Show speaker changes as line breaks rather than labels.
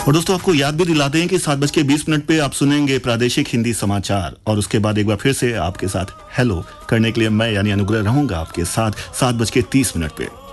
और दोस्तों आपको याद भी दिला दें कि 7:20 पे आप सुनेंगे प्रादेशिक हिंदी समाचार और उसके बाद एक बार फिर से आपके साथ हेलो करने के लिए मैं यानी अनुग्रह रहूंगा आपके साथ 7:30 पे।